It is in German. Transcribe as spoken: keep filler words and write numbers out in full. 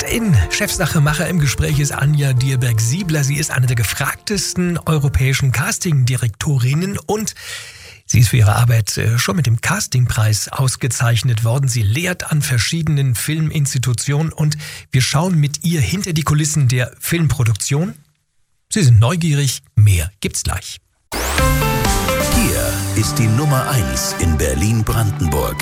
In Chefsache Macher im Gespräch ist Anja Dierberg-Siebler. Sie ist eine der gefragtesten europäischen Castingdirektorinnen und sie ist für ihre Arbeit schon mit dem Castingpreis ausgezeichnet worden. Sie lehrt an verschiedenen Filminstitutionen und wir schauen mit ihr hinter die Kulissen der Filmproduktion. Sie sind neugierig, mehr gibt's gleich. Hier ist die Nummer eins in Berlin-Brandenburg.